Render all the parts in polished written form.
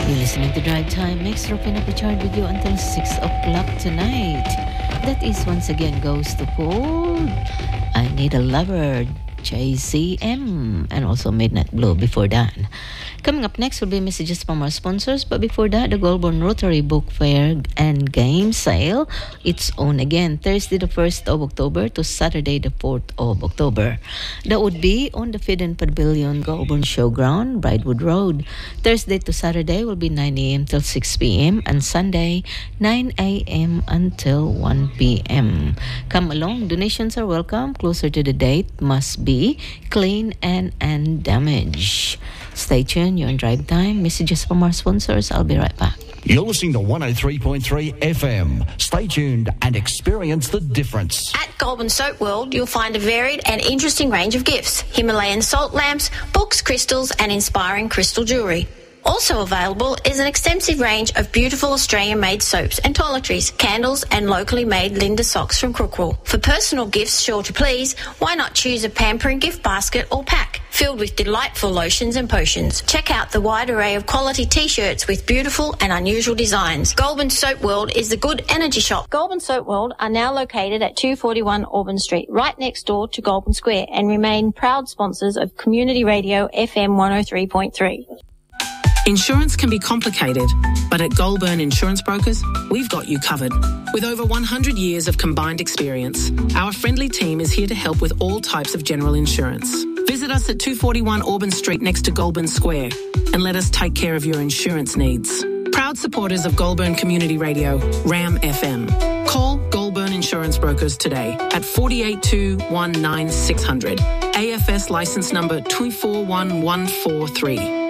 You're listening to Drive Time. Next, open up the chart with you until 6 o'clock tonight. That is once again goes to Paul. I Need a Lover, JCM, and also Midnight Blue before that. Coming up next will be messages from our sponsors, but before that, the Goulburn Rotary Book Fair and Game Sale. It's on again Thursday the 1st of October to Saturday the 4th of October. That would be on the Feed and Pavilion Goulburn Showground, Bridewood Road. Thursday to Saturday will be 9 a.m. till 6 p.m. and Sunday 9 a.m. until 1 p.m. Come along, donations are welcome. Closer to the date must be clean and undamaged. Stay tuned, you're on Drive Time. Messages from our sponsors. I'll be right back. You're listening to 103.3 FM. Stay tuned and experience the difference. At Goulburn Soap World, you'll find a varied and interesting range of gifts. Himalayan salt lamps, books, crystals and inspiring crystal jewellery. Also available is an extensive range of beautiful Australian-made soaps and toiletries, candles and locally made Linda socks from Crookwell. For personal gifts sure to please, why not choose a pampering gift basket or pack filled with delightful lotions and potions. Check out the wide array of quality T-shirts with beautiful and unusual designs. Goulburn Soap World is the good energy shop. Goulburn Soap World are now located at 241 Auburn Street, right next door to Goulburn Square, and remain proud sponsors of Community Radio FM 103.3. Insurance can be complicated, but at Goulburn Insurance Brokers, we've got you covered. With over 100 years of combined experience, our friendly team is here to help with all types of general insurance. Visit us at 241 Auburn Street next to Goulburn Square and let us take care of your insurance needs. Proud supporters of Goulburn Community Radio, RAM FM. Call Goulburn Insurance Brokers today at 482 19600. AFS licence number 241143.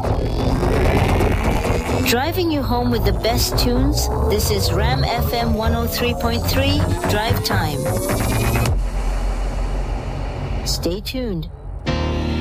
Driving you home with the best tunes. This is RAM FM 103.3 Drive Time. Stay tuned.